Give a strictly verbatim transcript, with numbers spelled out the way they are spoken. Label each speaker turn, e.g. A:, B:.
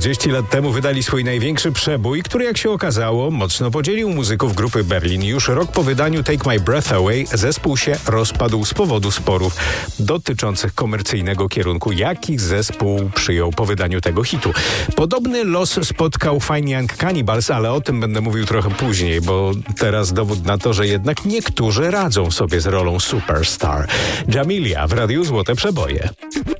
A: czterdzieści lat temu wydali swój największy przebój, który jak się okazało mocno podzielił muzyków grupy Berlin. Już rok po wydaniu Take My Breath Away zespół się rozpadł z powodu sporów dotyczących komercyjnego kierunku, jaki zespół przyjął po wydaniu tego hitu. Podobny los spotkał Fine Young Cannibals, ale o tym będę mówił trochę później, bo teraz dowód na to, że jednak niektórzy radzą sobie z rolą superstar. Jamilia w Radiu Złote Przeboje.